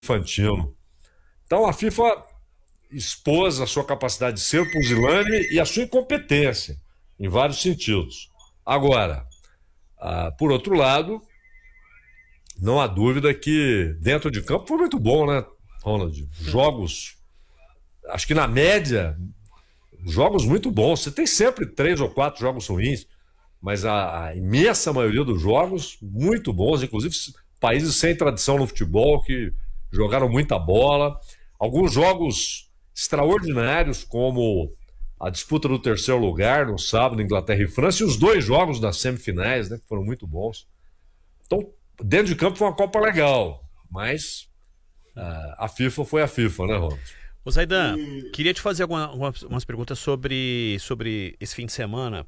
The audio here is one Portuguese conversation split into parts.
Infantino. Então a FIFA expôs a sua capacidade de ser pusilânime e a sua incompetência, em vários sentidos. Agora, por outro lado, não há dúvida que dentro de campo foi muito bom, né, Ronald? Jogos, acho que na média, jogos muito bons. Você tem sempre 3 ou 4 jogos ruins, mas a imensa maioria dos jogos muito bons, inclusive países sem tradição no futebol que jogaram muita bola. Alguns jogos extraordinários, como a disputa do terceiro lugar no sábado, Inglaterra e França, e os 2 jogos das semifinais, né, que foram muito bons. Então, dentro de campo foi uma Copa legal, mas a FIFA foi a FIFA, né, Ronald? Ô Zaidan, queria te fazer algumas perguntas sobre esse fim de semana.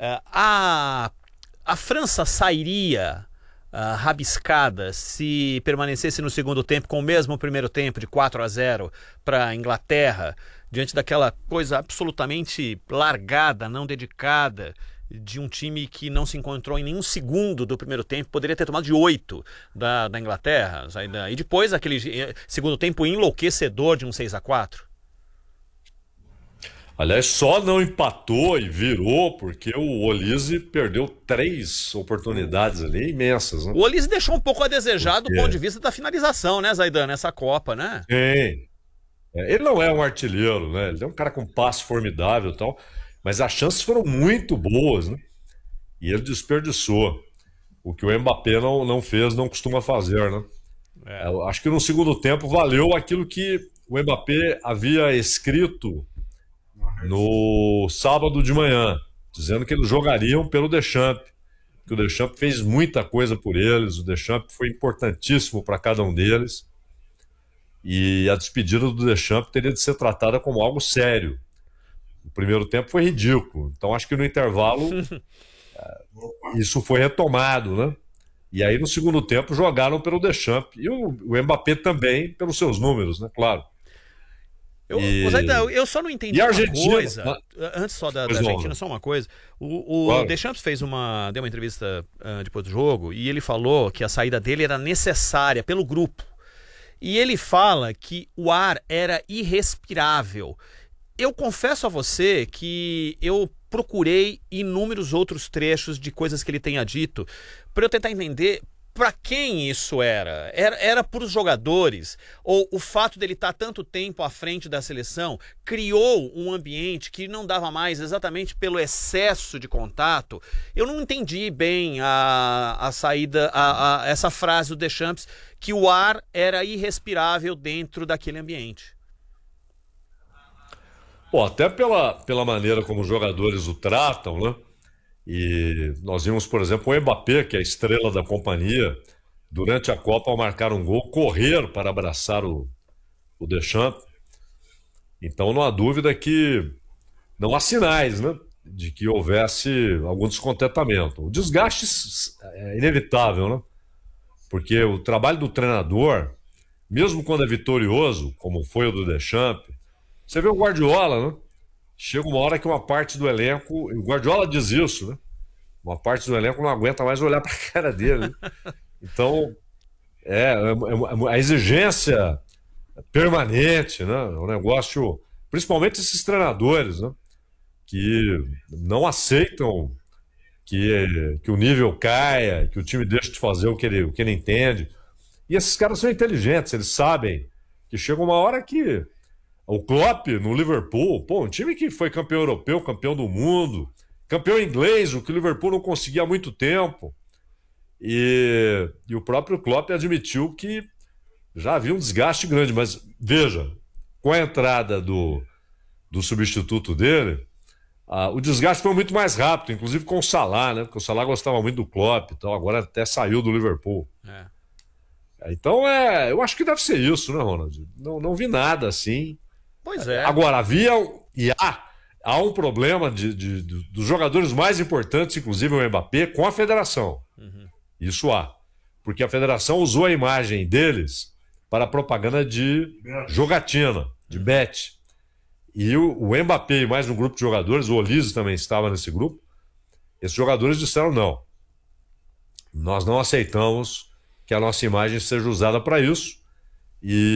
A França sairia rabiscada se permanecesse no segundo tempo com o mesmo primeiro tempo de 4-0 para a Inglaterra, diante daquela coisa absolutamente largada, não dedicada, de um time que não se encontrou em nenhum segundo do primeiro tempo, poderia ter tomado de 8 da Inglaterra, Zaidan, e depois aquele segundo tempo enlouquecedor de um 6-4. Aliás, só não empatou e virou porque o Olise perdeu 3 oportunidades ali imensas, né? O Olise deixou um pouco a desejar do ponto de Porque, vista da finalização, né, Zaidan, nessa Copa, né? sim, ele não é um artilheiro, né? Ele é um cara com passe formidável e tal, mas as chances foram muito boas, né? E ele desperdiçou. O que o Mbappé não fez, não costuma fazer, né? É. Eu acho que no segundo tempo valeu aquilo que o Mbappé havia escrito no sábado de manhã, dizendo que eles jogariam pelo Deschamps, que o Deschamps fez muita coisa por eles, o Deschamps foi importantíssimo para cada um deles, e a despedida do Deschamps teria de ser tratada como algo sério. O primeiro tempo foi ridículo, então acho que no intervalo isso foi retomado, né? E aí no segundo tempo jogaram pelo Deschamps, e o Mbappé também pelos seus números, né? Claro. Zaidan, E, eu só não e entendi a uma Argentina... coisa. Antes só da Pois não, Argentina, né? só uma coisa. O Claro. Deschamps deu uma entrevista depois do jogo e ele falou que a saída dele era necessária pelo grupo. E ele fala que o ar era irrespirável. Eu confesso a você que eu procurei inúmeros outros trechos de coisas que ele tenha dito para eu tentar entender para quem isso era. Era para os jogadores? Ou o fato dele estar tanto tempo à frente da seleção criou um ambiente que não dava mais exatamente pelo excesso de contato? Eu não entendi bem a saída, essa frase do Deschamps, que o ar era irrespirável dentro daquele ambiente. Pô, até pela maneira como os jogadores o tratam, né? E nós vimos, por exemplo, o Mbappé, que é a estrela da companhia, durante a Copa, ao marcar um gol, correr para abraçar o Deschamps. Então não há dúvida que não há sinais, né, de que houvesse algum descontentamento. O desgaste é inevitável, né? Porque o trabalho do treinador, mesmo quando é vitorioso, como foi o do Deschamps, você vê o Guardiola, né? Chega uma hora que uma parte do elenco, o Guardiola diz isso, né? Uma parte do elenco não aguenta mais olhar para a cara dele, né? Então, a exigência permanente, né? É um negócio, principalmente esses treinadores, né? Que não aceitam que o nível caia, que o time deixe de fazer o que ele entende. E esses caras são inteligentes, eles sabem que chega uma hora que o Klopp no Liverpool, pô, um time que foi campeão europeu, campeão do mundo, campeão inglês, o que o Liverpool não conseguia há muito tempo. E o próprio Klopp admitiu que já havia um desgaste grande, mas veja, com a entrada do substituto dele, o desgaste foi muito mais rápido, inclusive com o Salah, né? Porque o Salah gostava muito do Klopp, então agora até saiu do Liverpool. É. Então eu acho que deve ser isso, né, Ronald? Não vi nada assim. Pois é. Agora, havia e há um problema dos jogadores mais importantes, inclusive o Mbappé, com a federação. Uhum. Isso há. Porque a federação usou a imagem deles para propaganda de jogatina, de bet. E o Mbappé e mais um grupo de jogadores, o Olise também estava nesse grupo, esses jogadores disseram não. Nós não aceitamos que a nossa imagem seja usada para isso. E